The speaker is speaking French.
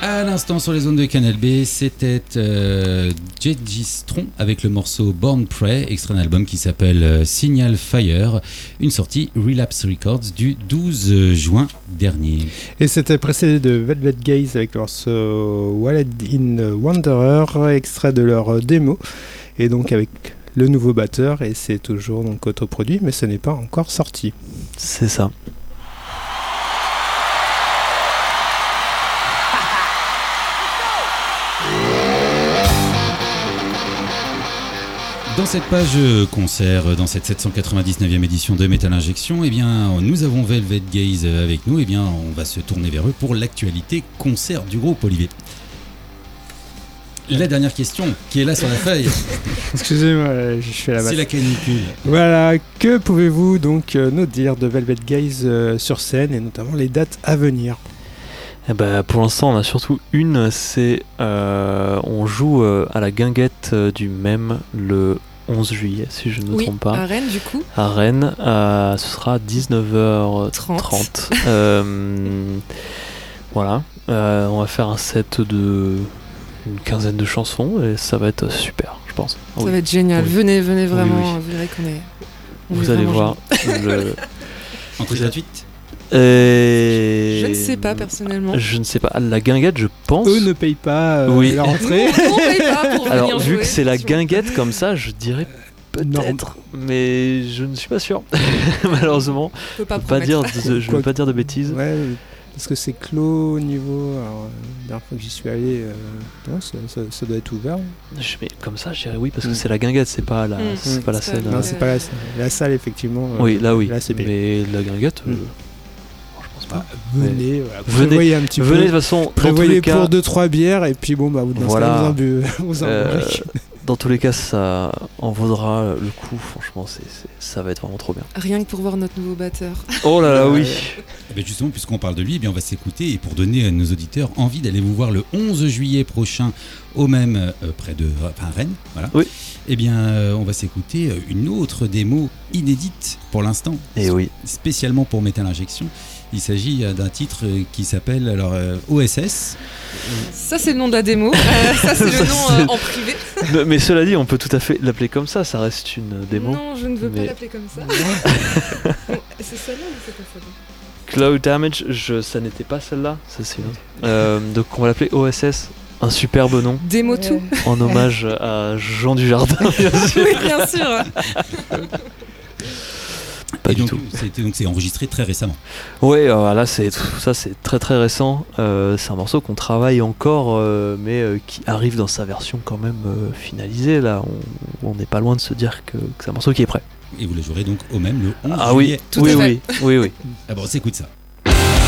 À l'instant sur les ondes de Canal B, c'était J.J. Stron avec le morceau Born Prey, extrait d'un album qui s'appelle Signal Fire, une sortie Relapse Records du 12 juin dernier. Et c'était précédé de Velvet Gaze avec le morceau Wallet in Wanderer, extrait de leur démo, et donc avec le nouveau batteur, et c'est toujours donc autoproduit, mais ce n'est pas encore sorti. C'est ça. Dans cette page concert, dans cette 799e édition de Metal Injection, eh bien, nous avons Velvet Gaze avec nous. Eh bien, on va se tourner vers eux pour l'actualité concert du groupe, Olivier. La dernière question, qui est là sur la feuille. Excusez-moi, je fais la masse. C'est la canicule. Voilà, que pouvez-vous donc nous dire de Velvet Gaze sur scène, et notamment les dates à venir? Eh ben, pour l'instant, on a surtout une, c'est on joue à la Guinguette du même le 11 juillet, si je ne me trompe pas. À Rennes, du coup. À Rennes, ce sera 19h30. Voilà, on va faire un set de une quinzaine de chansons et ça va être super, je pense. Ça va être génial. Venez vraiment, vous verrez qu'on est. Vous allez voir. Entrée gratuite. Je ne sais pas personnellement. Je ne sais pas. La Guinguette, je pense. Eux ne payent pas leur entrée. On paye pas pour Alors, venir vu jouer, que c'est la Guinguette comme ça, je dirais peut-être, Non. mais je ne suis pas sûr. Malheureusement, je peux pas je ne veux pas dire de bêtises. Ouais, parce que c'est clos au niveau. Alors, la dernière fois que j'y suis allé, non, ça doit être ouvert. Mais comme ça, je dirais oui, parce que c'est la Guinguette, c'est pas la, c'est pas la scène. Non, c'est pas la scène. La salle, effectivement. Oui, là, oui. Là, c'est bien. Mais la Guinguette. Venez, voilà, venez, prévoyez un petit peu. Venez de toute façon. Prévoyez dans tous les pour 2-3 bières et puis bon bah vous voilà. vous en dans tous les cas, ça en vaudra le coup. Franchement, ça va être vraiment trop bien. Rien que pour voir notre nouveau batteur. Oh là là, oui. Eh bien justement, puisqu'on parle de lui, eh bien on va s'écouter et pour donner à nos auditeurs envie d'aller vous voir le 11 juillet prochain au même près de Rennes. Voilà. Oui. Eh bien, on va s'écouter une autre démo inédite pour l'instant. Et oui. Spécialement pour Metal Injection. Il s'agit d'un titre qui s'appelle alors OSS. Ça c'est le nom de la démo, ça c'est le nom en privé. Mais cela dit, on peut tout à fait l'appeler comme ça reste une démo. Non, je ne veux pas l'appeler comme ça. C'est celle-là ou c'est pas celle-là? Cloud Damage, ça n'était pas celle-là, ça c'est une autre. Donc on va l'appeler OSS, un superbe nom. Démo tout. En hommage à Jean Dujardin, bien sûr. Oui, bien sûr. Pas et du donc, tout. C'est enregistré très récemment. Ouais, là c'est très très récent. C'est un morceau qu'on travaille encore, mais qui arrive dans sa version quand même finalisée. Là, on n'est pas loin de se dire que c'est un morceau qui est prêt. Et vous le jouerez donc au même le 11 juillet. Tout à fait. Oui. Ah bon, on s'écoute ça.